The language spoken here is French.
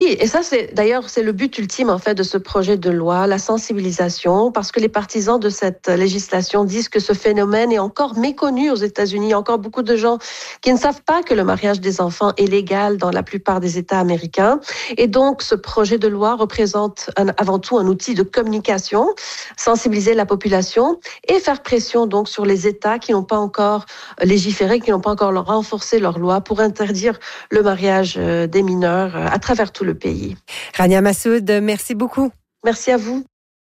Oui, et ça, c'est le but ultime, en fait, de ce projet de loi, la sensibilisation, parce que les partisans de cette législation disent que ce phénomène est encore méconnu aux États-Unis. Il y a encore beaucoup de gens qui ne savent pas que le mariage des enfants est légal dans la plupart des États américains. Et donc, ce projet de loi représente avant tout un outil de communication, sensibiliser la population et faire pression donc sur les États qui n'ont pas encore légiféré, qui n'ont pas encore renforcé leurs lois pour interdire le mariage des mineurs à travers tout le pays. Rania Massoud, merci beaucoup. Merci à vous.